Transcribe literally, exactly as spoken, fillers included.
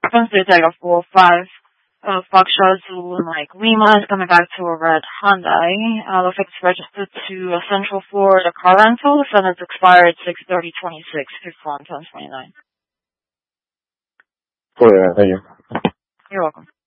reference data for five uh, Foxtrot Zulu Mike Lima is coming back to a red Hyundai. Uh, looks like it's registered to a Central Florida car rental. The sentence expired six thirty twenty-six, fifty-one ten twenty-nine. Cool, yeah, thank you. You're welcome.